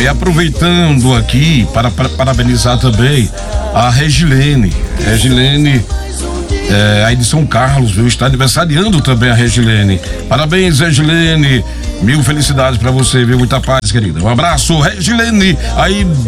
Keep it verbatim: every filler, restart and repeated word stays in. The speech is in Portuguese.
E aproveitando aqui para, para parabenizar também a Regilene. Regilene, é, aí de São Carlos, viu? Está aniversariando também a Regilene. Parabéns, Regilene. Mil felicidades para você, viu? Muita paz, querida. Um abraço, Regilene. Aí